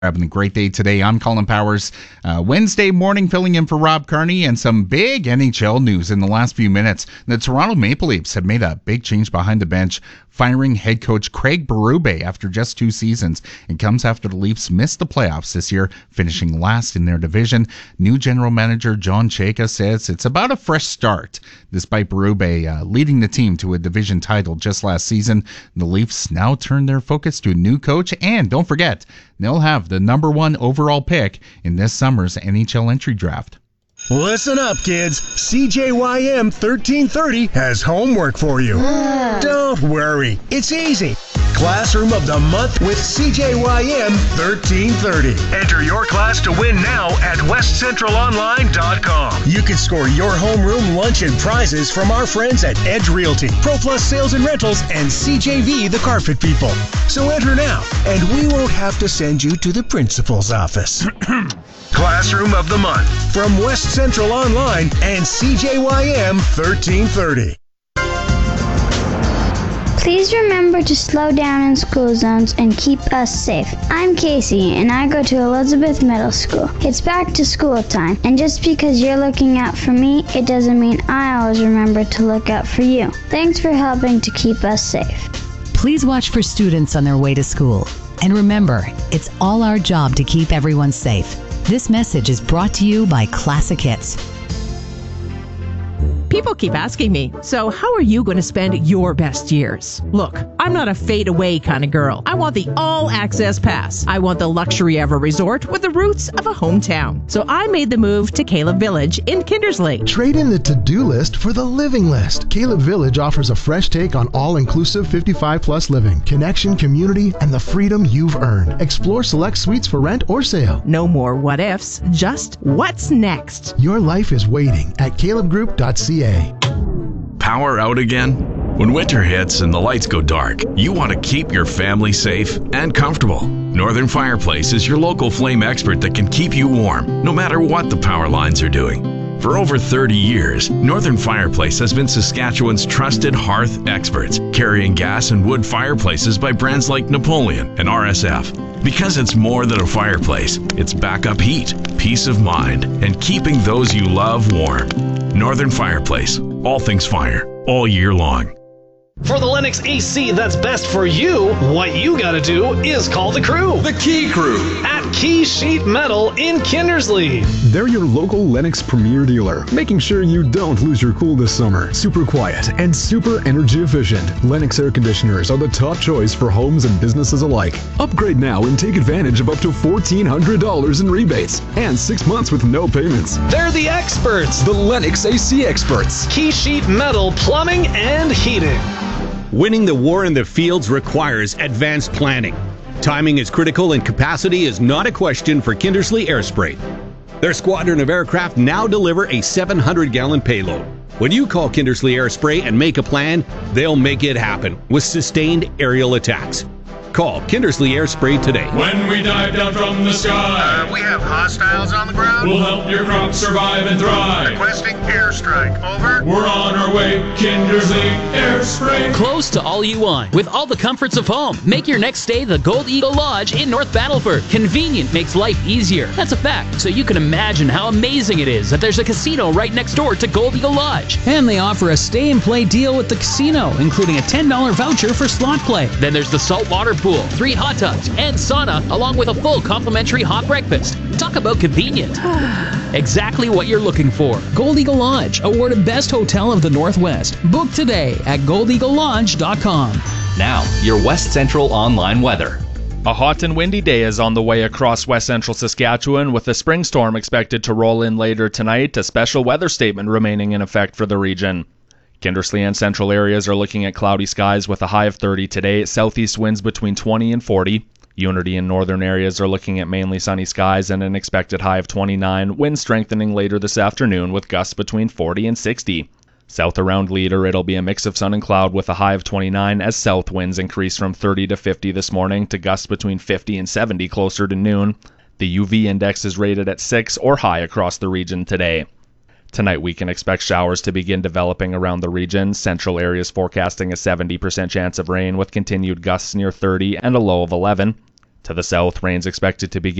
Having a great day today. I'm Colin Powers. Wednesday morning filling in for Rob Carney, and some big NHL news in the last few minutes. The Toronto Maple Leafs have made a big change behind the bench, firing head coach Craig Berube after just 2 seasons. It comes after the Leafs missed the playoffs this year, finishing last in their division. New general manager John Chayka says it's about a fresh start. Despite Berube leading the team to a division title just last season, the Leafs now turn their focus to a new coach, and don't forget, they'll have the number 1 overall pick in this summer's NHL entry draft. Listen up, kids. CJYM 1330 has homework for you. Don't worry. It's easy. Classroom of the Month with CJYM 1330. Enter your class to win now at westcentralonline.com. You can score your homeroom lunch and prizes from our friends at Edge Realty, Pro Plus Sales and Rentals, and CJV the Carpet People. So enter now, and we won't have to send you to the principal's office. Classroom of the Month from West Central Online and CJYM 1330. Please remember to slow down in school zones and keep us safe. I'm Casey, and I go to Elizabeth Middle School. It's back to school time, and just because you're looking out for me, it doesn't mean I always remember to look out for you. Thanks for helping to keep us safe. Please watch for students on their way to school. And remember, it's all our job to keep everyone safe. This message is brought to you by Classic Hits. People keep asking me, so how are you going to spend your best years? Look, I'm not a fade-away kind of girl. I want the all-access pass. I want the luxury of a resort with the roots of a hometown. So I made the move to Caleb Village in Kindersley. Trade in the to-do list for the living list. Caleb Village offers a fresh take on all-inclusive 55-plus living, connection, community, and the freedom you've earned. Explore select suites for rent or sale. No more what-ifs, just what's next. Your life is waiting at calebgroup.ca. Power out again? When winter hits and the lights go dark, you want to keep your family safe and comfortable. Northern Fireplace is your local flame expert that can keep you warm, no matter what the power lines are doing. For over 30 years, Northern Fireplace has been Saskatchewan's trusted hearth experts, carrying gas and wood fireplaces by brands like Napoleon and RSF. Because it's more than a fireplace, it's backup heat, peace of mind, and keeping those you love warm. Northern Fireplace, all things fire, all year long. For the Lennox AC that's best for you, what you gotta do is call the crew. The Key Crew. At Key Sheet Metal in Kindersley. They're your local Lennox premier dealer, making sure you don't lose your cool this summer. Super quiet and super energy efficient. Lennox air conditioners are the top choice for homes and businesses alike. Upgrade now and take advantage of up to $1,400 in rebates and 6 months with no payments. They're the experts. The Lennox AC experts. Key Sheet Metal Plumbing and Heating. Winning the war in the fields requires advanced planning. Timing is critical and capacity is not a question for Kindersley Airspray. Their squadron of aircraft now deliver a 700-gallon payload. When you call Kindersley Airspray and make a plan, they'll make it happen with sustained aerial attacks. Call Kindersley Airspray today. When we dive down from the sky, we have hostiles on the ground. We'll help your crops survive and thrive. Requesting airstrike. Over. We're on our way. Kindersley Airspray. Close to all you want, with all the comforts of home. Make your next stay the Gold Eagle Lodge in North Battleford. Convenient makes life easier. That's a fact. So you can imagine how amazing it is that there's a casino right next door to Gold Eagle Lodge. And they offer a stay-and-play deal with the casino, including a $10 voucher for slot play. Then there's the saltwater pool, 3 hot tubs, and sauna, along with a full complimentary hot breakfast. Talk about convenient. Exactly what you're looking for. Gold Eagle Lodge, awarded Best Hotel of the Northwest. Book today at goldeaglelodge.com. Now, your West Central online weather. A hot and windy day is on the way across west central Saskatchewan, with a spring storm expected to roll in later tonight, a special weather statement remaining in effect for the region. Kindersley and central areas are looking at cloudy skies with a high of 30 today, southeast winds between 20 and 40. Unity and northern areas are looking at mainly sunny skies and an expected high of 29, winds strengthening later this afternoon with gusts between 40 and 60. South around Leader, it'll be a mix of sun and cloud with a high of 29 as south winds increase from 30 to 50 this morning to gusts between 50 and 70 closer to noon. The UV index is rated at 6 or high across the region today. Tonight we can expect showers to begin developing around the region. Central areas forecasting a 70% chance of rain with continued gusts near 30 and a low of 11. To the south, rain's expected to begin